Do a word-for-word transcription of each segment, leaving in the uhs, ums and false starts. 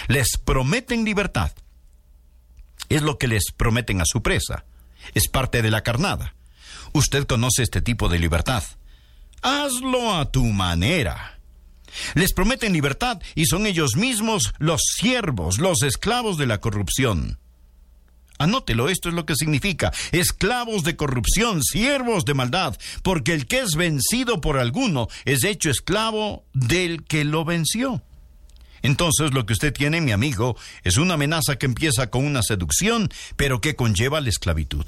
Les prometen libertad. Es lo que les prometen a su presa. Es parte de la carnada. Usted conoce este tipo de libertad. Hazlo a tu manera. Les prometen libertad y son ellos mismos los siervos, los esclavos de la corrupción. Anótelo, esto es lo que significa: esclavos de corrupción, siervos de maldad, porque el que es vencido por alguno es hecho esclavo del que lo venció. Entonces lo que usted tiene, mi amigo, es una amenaza que empieza con una seducción, pero que conlleva la esclavitud.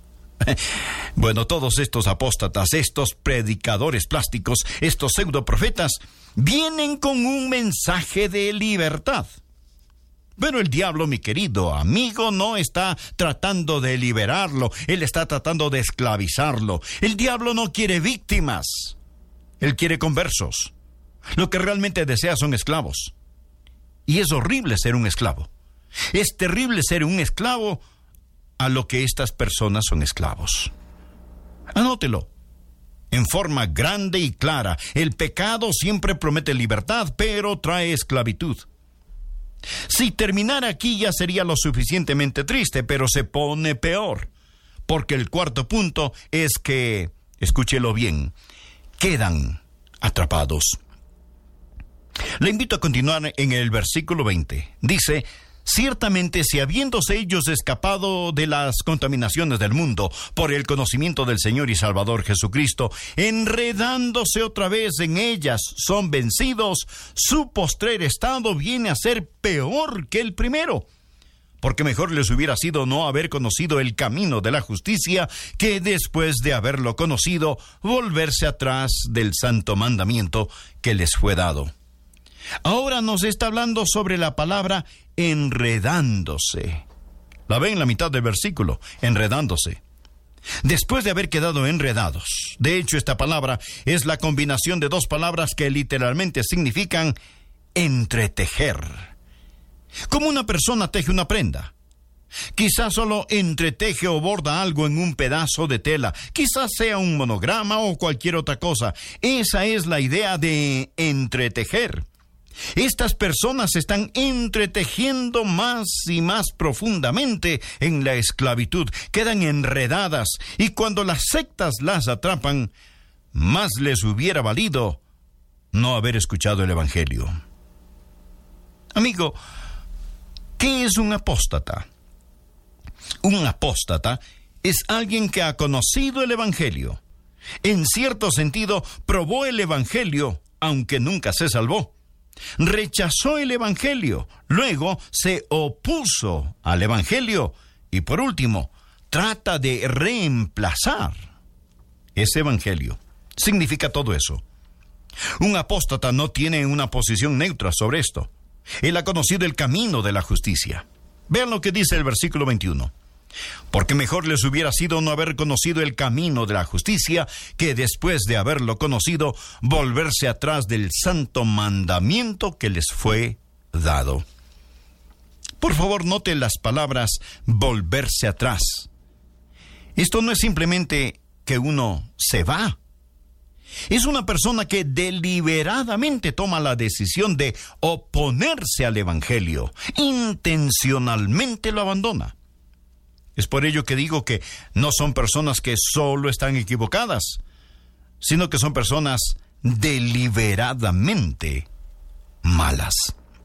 Bueno, todos estos apóstatas, estos predicadores plásticos, estos pseudoprofetas, vienen con un mensaje de libertad. Pero el diablo, mi querido amigo, no está tratando de liberarlo. Él está tratando de esclavizarlo. El diablo no quiere víctimas. Él quiere conversos. Lo que realmente desea son esclavos. Y es horrible ser un esclavo. Es terrible ser un esclavo a lo que estas personas son esclavos. Anótelo. En forma grande y clara, el pecado siempre promete libertad, pero trae esclavitud. Si terminara aquí ya sería lo suficientemente triste, pero se pone peor, porque el cuarto punto es que, escúchelo bien, quedan atrapados. Le invito a continuar en el versículo veinte. Dice: ciertamente, si habiéndose ellos escapado de las contaminaciones del mundo por el conocimiento del Señor y Salvador Jesucristo, enredándose otra vez en ellas, son vencidos, su postrer estado viene a ser peor que el primero. Porque mejor les hubiera sido no haber conocido el camino de la justicia, que después de haberlo conocido, volverse atrás del santo mandamiento que les fue dado. Ahora nos está hablando sobre la palabra enredándose. La ve en la mitad del versículo, enredándose. Después de haber quedado enredados. De hecho, esta palabra es la combinación de dos palabras que literalmente significan entretejer. Como una persona teje una prenda. Quizás solo entreteje o borda algo en un pedazo de tela. Quizás sea un monograma o cualquier otra cosa. Esa es la idea de entretejer. Estas personas se están entretejiendo más y más profundamente en la esclavitud. Quedan enredadas y cuando las sectas las atrapan, más les hubiera valido no haber escuchado el Evangelio. Amigo, ¿qué es un apóstata? Un apóstata es alguien que ha conocido el Evangelio. En cierto sentido, probó el Evangelio, aunque nunca se salvó. Rechazó el Evangelio, luego se opuso al Evangelio y por último, trata de reemplazar ese Evangelio. Significa todo eso. Un apóstata no tiene una posición neutra sobre esto. Él ha conocido el camino de la justicia. Vean lo que dice el versículo veintiuno. Porque mejor les hubiera sido no haber conocido el camino de la justicia, que después de haberlo conocido, volverse atrás del santo mandamiento que les fue dado. Por favor, note las palabras volverse atrás. Esto no es simplemente que uno se va. Es una persona que deliberadamente toma la decisión de oponerse al Evangelio. Intencionalmente lo abandona. Es por ello que digo que no son personas que solo están equivocadas, sino que son personas deliberadamente malas.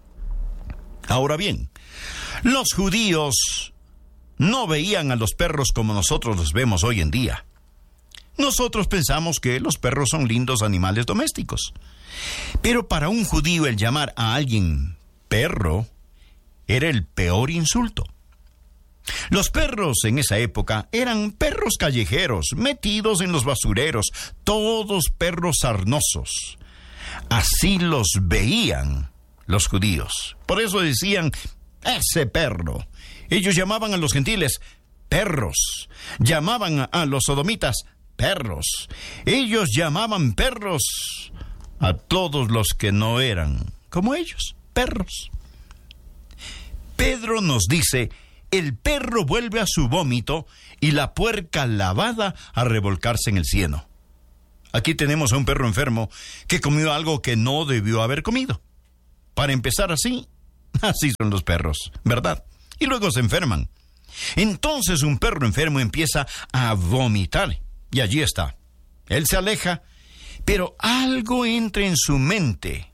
Ahora bien, los judíos no veían a los perros como nosotros los vemos hoy en día. Nosotros pensamos que los perros son lindos animales domésticos. Pero para un judío el llamar a alguien perro era el peor insulto. Los perros en esa época eran perros callejeros, metidos en los basureros, todos perros sarnosos. Así los veían los judíos. Por eso decían, ese perro. Ellos llamaban a los gentiles perros. Llamaban a los sodomitas perros. Ellos llamaban perros a todos los que no eran como ellos, perros. Pedro nos dice, el perro vuelve a su vómito y la puerca lavada a revolcarse en el cieno. Aquí tenemos a un perro enfermo que comió algo que no debió haber comido. Para empezar así, Así son los perros, ¿verdad? Y luego se enferman. Entonces un perro enfermo empieza a vomitar. Y allí está. Él se aleja, pero algo entra en su mente.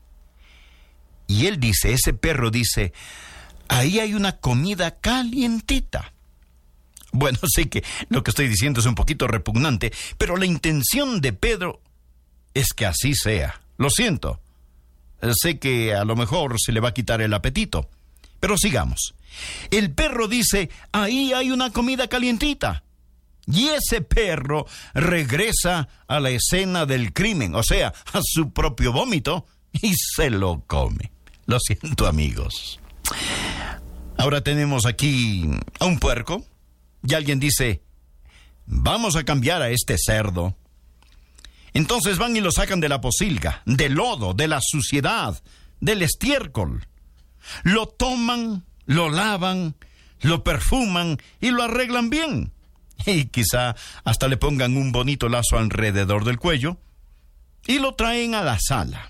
Y él dice, ese perro dice, ahí hay una comida calientita. Bueno, sé que lo que estoy diciendo es un poquito repugnante, pero la intención de Pedro es que así sea. Lo siento. Sé que a lo mejor se le va a quitar el apetito. Pero sigamos. El perro dice, ahí hay una comida calientita. Y ese perro regresa a la escena del crimen, o sea, a su propio vómito, y se lo come. Lo siento, amigos. Ahora tenemos aquí a un puerco, y alguien dice, vamos a cambiar a este cerdo. Entonces van y lo sacan de la pocilga, del lodo, de la suciedad, del estiércol. Lo toman, lo lavan, lo perfuman y lo arreglan bien. Y quizá hasta le pongan un bonito lazo alrededor del cuello y lo traen a la sala.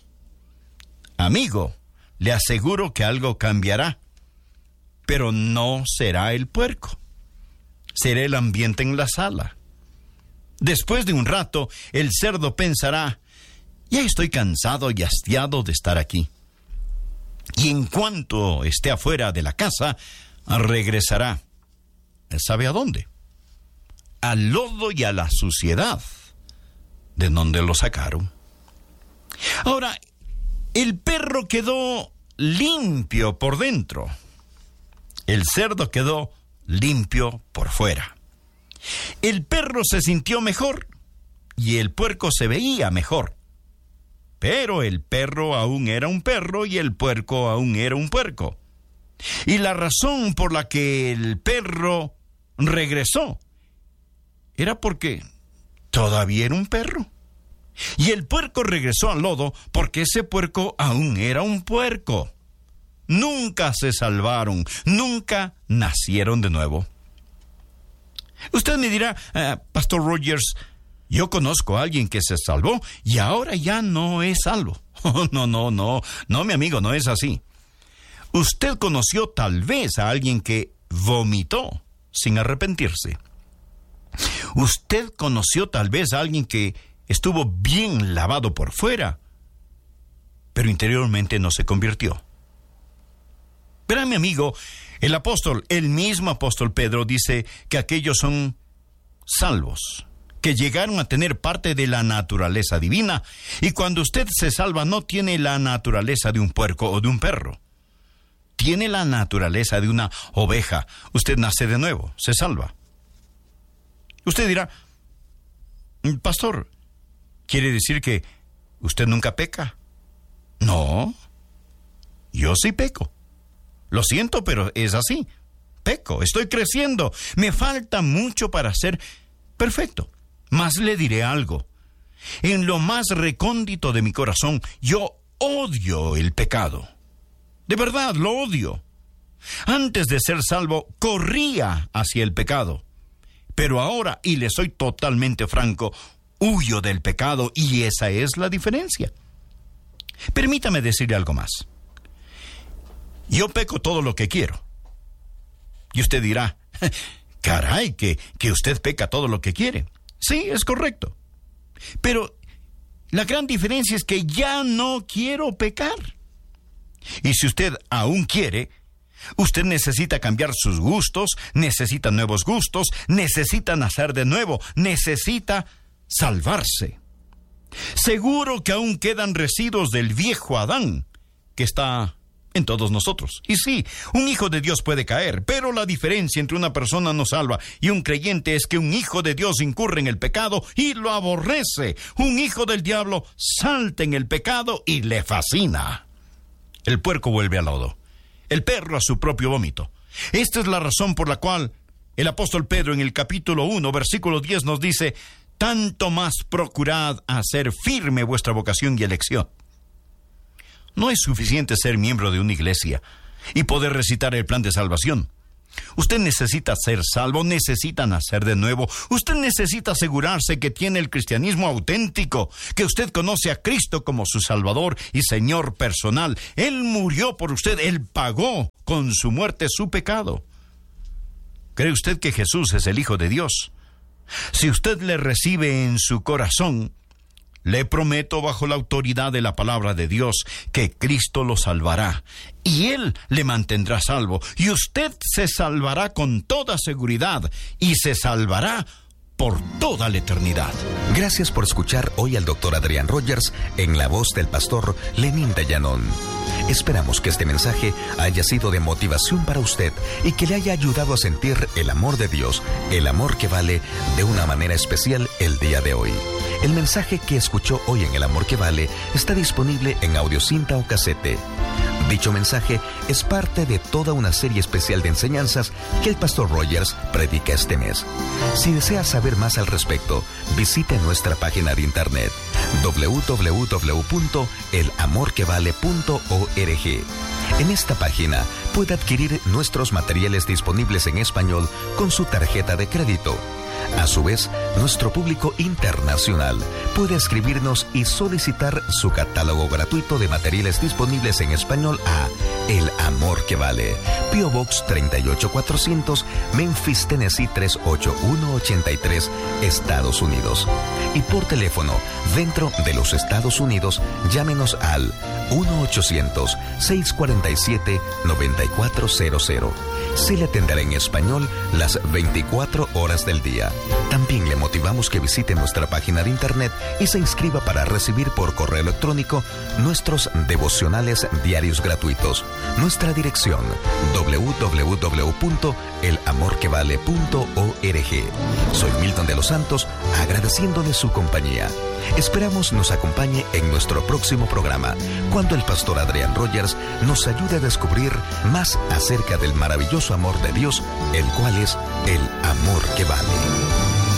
Amigo, le aseguro que algo cambiará, pero no será el puerco. Será el ambiente en la sala. Después de un rato, el cerdo pensará, ya estoy cansado y hastiado de estar aquí. Y en cuanto esté afuera de la casa, regresará. ¿Sabe a dónde? Al lodo y a la suciedad, de donde lo sacaron. Ahora, el perro quedó limpio por dentro. El cerdo quedó limpio por fuera. El perro se sintió mejor y el puerco se veía mejor. Pero el perro aún era un perro y el puerco aún era un puerco. Y la razón por la que el perro regresó era porque todavía era un perro. Y el puerco regresó al lodo porque ese puerco aún era un puerco. Nunca se salvaron, nunca nacieron de nuevo. Usted me dirá, uh, Pastor Rogers, yo conozco a alguien que se salvó y ahora ya no es salvo. Oh, no, no, no, no, mi amigo, no es así. Usted conoció tal vez a alguien que vomitó sin arrepentirse. Usted conoció tal vez a alguien que estuvo bien lavado por fuera, pero interiormente no se convirtió. Pero mi amigo, el apóstol, el mismo apóstol Pedro dice que aquellos son salvos, que llegaron a tener parte de la naturaleza divina, y cuando usted se salva no tiene la naturaleza de un puerco o de un perro. Tiene la naturaleza de una oveja. Usted nace de nuevo, se salva. Usted dirá, pastor, ¿quiere decir que usted nunca peca? No, yo sí peco. Lo siento, pero es así. Peco, estoy creciendo. Me falta mucho para ser perfecto. Mas le diré algo. En lo más recóndito de mi corazón, yo odio el pecado. De verdad, lo odio. Antes de ser salvo, corría hacia el pecado. Pero ahora, y le soy totalmente franco, huyo del pecado y esa es la diferencia. Permítame decirle algo más. Yo peco todo lo que quiero. Y usted dirá, caray, que, que usted peca todo lo que quiere. Sí, es correcto. Pero la gran diferencia es que ya no quiero pecar. Y si usted aún quiere, usted necesita cambiar sus gustos, necesita nuevos gustos, necesita nacer de nuevo, necesita salvarse. Seguro que aún quedan residuos del viejo Adán, que está en todos nosotros. Y sí, un hijo de Dios puede caer, pero la diferencia entre una persona no salva y un creyente es que un hijo de Dios incurre en el pecado y lo aborrece. Un hijo del diablo salta en el pecado y le fascina. El puerco vuelve al lodo, el perro a su propio vómito. Esta es la razón por la cual el apóstol Pedro en el capítulo uno, versículo diez nos dice, tanto más procurad hacer firme vuestra vocación y elección. No es suficiente ser miembro de una iglesia y poder recitar el plan de salvación. Usted necesita ser salvo, necesita nacer de nuevo. Usted necesita asegurarse que tiene el cristianismo auténtico, que usted conoce a Cristo como su Salvador y Señor personal. Él murió por usted, Él pagó con su muerte su pecado. ¿Cree usted que Jesús es el Hijo de Dios? Si usted le recibe en su corazón, le prometo bajo la autoridad de la palabra de Dios que Cristo lo salvará y Él le mantendrá salvo y usted se salvará con toda seguridad y se salvará por toda la eternidad. Gracias por escuchar hoy al doctor Adrián Rogers en la voz del pastor Lenín Dayanón. Esperamos que este mensaje haya sido de motivación para usted y que le haya ayudado a sentir el amor de Dios, el amor que vale, de una manera especial el día de hoy. El mensaje que escuchó hoy en El Amor que Vale está disponible en audiocinta o casete. Dicho mensaje es parte de toda una serie especial de enseñanzas que el pastor Rogers predica este mes. Si desea saber más al respecto, visite nuestra página de internet doble u doble u doble u punto el amor que vale punto org. En esta página puede adquirir nuestros materiales disponibles en español con su tarjeta de crédito. A su vez, nuestro público internacional puede escribirnos y solicitar su catálogo gratuito de materiales disponibles en español a El Amor que Vale, P O Box treinta y ocho cuatrocientos, Memphis, Tennessee tres ocho uno ocho tres, Estados Unidos. Y por teléfono, dentro de los Estados Unidos, llámenos al uno ochocientos, seiscientos cuarenta y siete, noventa y cuatro cero cero. Se le atenderá en español las veinticuatro horas del día. También le motivamos que visite nuestra página de internet y se inscriba para recibir por correo electrónico nuestros devocionales diarios gratuitos. Nuestra dirección doble u doble u doble u punto el amor que vale punto org. Soy Milton de los Santos, agradeciéndole su compañía. Esperamos nos acompañe en nuestro próximo programa, cuando el pastor Adrián Rogers nos ayude a descubrir más acerca del maravilloso amor de Dios, el cual es el amor que vale.